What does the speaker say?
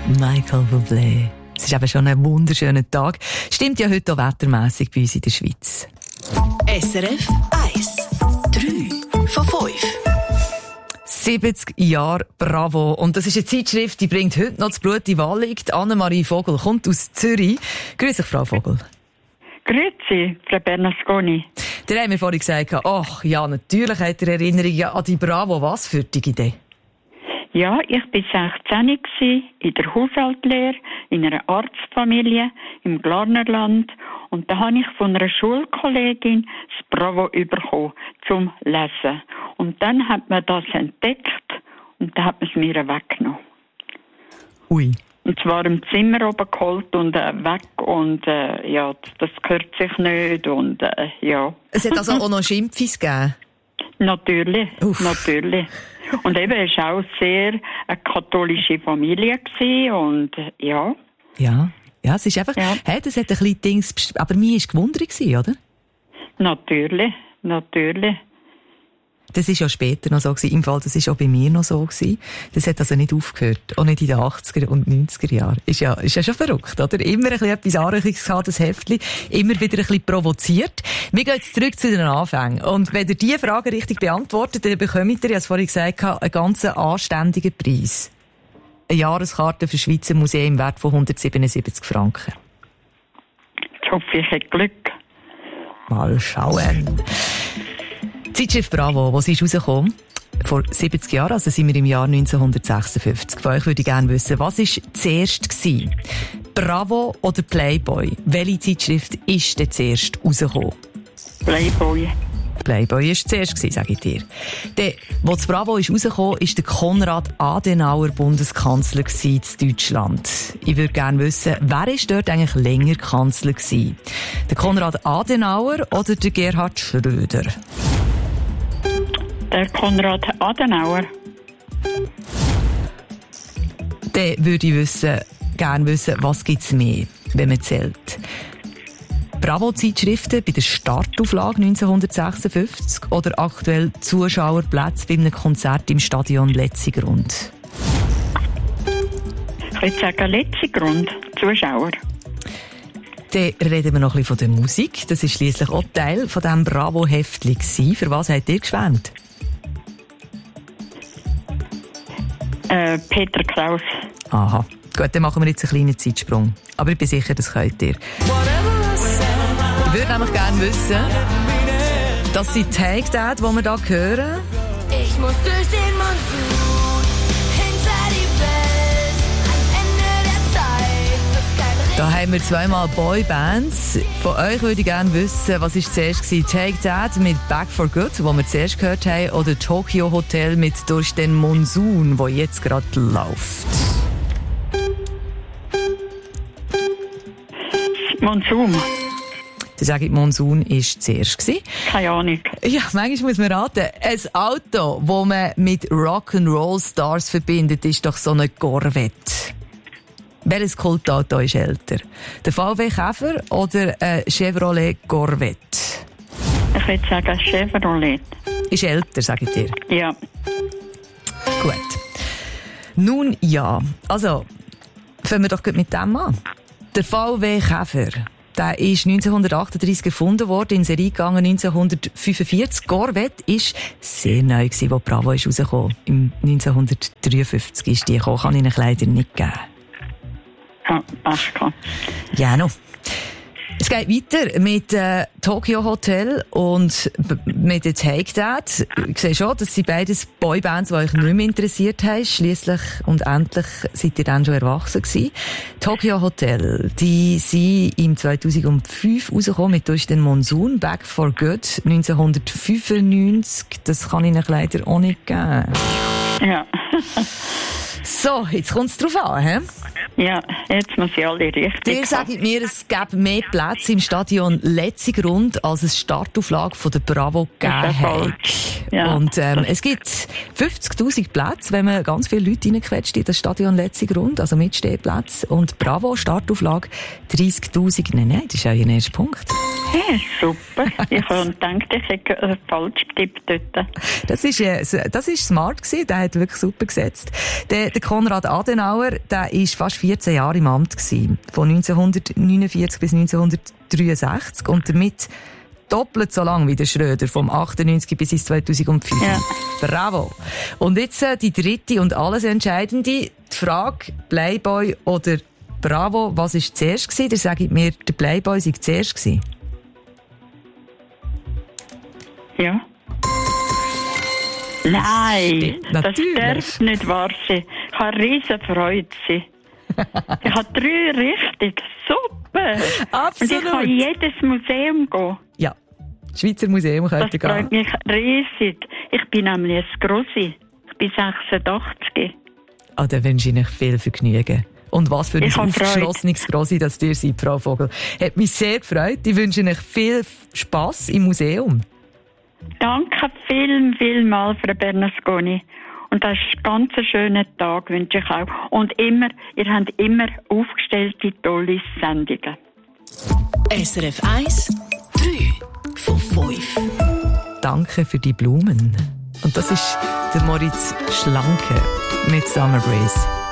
Michael Bublé. Es ist eben schon ein wunderschöner Tag. Stimmt ja heute auch wettermässig bei uns in der Schweiz. SRF 1. 3 von 5. 70 Jahre Bravo. Und das ist eine Zeitschrift, die bringt heute noch das Blut in Wallig. Annemarie Vogel kommt aus Zürich. Grüß dich, Frau Vogel. Grüezi, Frau Bernasconi. Der haben mir vorhin gesagt, ach ja, natürlich hat er Erinnerungen an die Bravo. Was für die Idee? Ja, ich war 16 in der Haushaltslehre, in einer Arztfamilie im Glarnerland. Und da habe ich von einer Schulkollegin das Bravo bekommen zum Lesen. Und dann hat man das entdeckt und dann hat man es mir weggenommen. Ui. Und zwar im Zimmer oben geholt und weg und ja, das gehört sich nicht und ja. Es hat also auch noch Schimpfis gegeben? Natürlich, Uff. natürlich. Und eben, es war auch sehr eine katholische Familie gewesen und ja. Ja, es ist einfach, ja. Hey, das hat ein bisschen Dings, aber mir war gewundert, oder? Natürlich. Das war ja später noch so gewesen. Im Fall, das war auch bei mir noch so gewesen. Das hat also nicht aufgehört. Auch nicht in den 80er und 90er Jahren. Ist ja schon verrückt, oder? Immer ein bisschen etwas Anrüchiges gehabt, das Heftli. Immer wieder ein bisschen provoziert. Wir gehen jetzt zurück zu den Anfängen. Und wenn ihr diese Frage richtig beantwortet, dann bekommt ihr, ich habe es vorhin gesagt, einen ganz anständigen Preis. Eine Jahreskarte für das Schweizer Museum im Wert von 177 Franken. Ich hoffe, ich habe Glück. Mal schauen. Zeitschrift Bravo, was ist rausgekommen? Vor 70 Jahren, also sind wir im Jahr 1956. Von euch würde ich gerne wissen, was war zuerst gewesen? Bravo oder Playboy? Welche Zeitschrift ist denn zuerst rausgekommen? Playboy. Playboy war zuerst gewesen, sage ich dir. Als das Bravo ist rausgekommen, ist der Konrad Adenauer Bundeskanzler in Deutschland. Ich würde gerne wissen, wer ist dort eigentlich länger Kanzler gewesen? Der Konrad Adenauer oder der Gerhard Schröder? Der Konrad Adenauer. Dann würde ich gerne wissen, was gibt es mehr, wenn man zählt. Bravo-Zeitschriften bei der Startauflage 1956 oder aktuell Zuschauerplätze bei einem Konzert im Stadion Letzigrund? Ich würde sagen Letzigrund, Zuschauer. Dann reden wir noch ein bisschen von der Musik. Das war schliesslich auch Teil von diesem Bravo-Heftli. Für was habt ihr geschwärmt? Peter Kraus. Aha. Gut, dann machen wir jetzt einen kleinen Zeitsprung. Aber ich bin sicher, das könnt ihr. Ich würde nämlich gerne wissen, dass sie Take That, die wir hier hören. Ich muss durch den Monsun, hinter die Welt, ans Ende der Zeit. Da haben wir zweimal Boybands. Von euch würde ich gerne wissen, was war zuerst gewesen? Take That mit Back for Good, wo wir zuerst gehört haben, oder Tokyo Hotel mit Durch den Monsun, wo jetzt gerade läuft. Monsun. Ich sage, Monsun war zuerst gewesen. Keine Ahnung. Ja, manchmal muss man raten. Ein Auto, das man mit Rock'n'Roll-Stars verbindet, ist doch so eine Corvette. Welches Kultauto ist älter? Der VW Käfer oder ein Chevrolet Corvette? Ich würde sagen Chevrolet. Ist älter, sage ich dir. Ja. Gut. Nun ja, also fangen wir doch gut mit dem an. Der VW Käfer, der ist 1938 gefunden worden, in Serie gegangen 1945. Corvette ist sehr neu gewesen, wo Bravo ist rausgekommen. Im 1953 ist die gekommen, kann ich Ihnen leider nicht geben. Ach komm. Ja, noch. Es geht weiter mit Tokyo Hotel und mit der Take That. Ich sehe schon, dass sie beides Boybands, die euch nicht mehr interessiert haben. Schliesslich und endlich seid ihr dann schon erwachsen gewesen. Tokyo Hotel, die sind im 2005 rausgekommen mit Durch den Monsun, Back for Good, 1995. Das kann ich euch leider auch nicht geben. Ja. So, jetzt kommt es drauf an, hä? Ja, jetzt muss ich alle richtig Ihr sagt mir, es gäbe mehr Plätze im Stadion Letzigrund, als es Startauflage von der Bravo gegeben hat. Ja. Und es gibt 50'000 Plätze, wenn man ganz viele Leute reinquetscht in das Stadion Letzigrund, also mit Stehplätzen. Und Bravo, Startauflage 30'000. Nein, das ist auch Ihr erster Punkt. Ja, super. Ich habe gedacht, ich hätte falsch getippt dort. Das ist smart gewesen, der hat wirklich super gesetzt. Der Konrad Adenauer, der ist fast 14 Jahre im Amt gewesen, von 1949 bis 1963 und damit doppelt so lang wie der Schröder, vom 98 bis ins 2005. Ja. Bravo. Und jetzt die dritte und alles Entscheidende, die Frage Playboy oder Bravo, was war zuerst gewesen? Ihr sagt mir, der Playboy sei zuerst gewesen. Ja. Nein, stimmt, das darf nicht wahr sein. Ich habe riesen Freude. Ich habe 3 richtig. Super. Absolut. Und ich kann in jedes Museum gehen. Ja, Schweizer Museum könnt ihr gehen. Das freut mich riesig. Ich bin nämlich ein Grossi. Ich bin 86. Ah, dann wünsche ich euch viel Vergnügen. Und was für ein aufgeschlossenes Grossi, das ihr seid, Frau Vogel. Hat mich sehr gefreut. Ich wünsche euch viel Spass im Museum. Danke vielmals, Frau Bernasconi. Und das ist ein ganz schöner Tag, wünsche ich auch. Und immer, ihr habt immer aufgestellte, tolle Sendungen. SRF 1, 3 von 5. Danke für die Blumen. Und das ist der Moritz Schlanke mit Summer Breeze.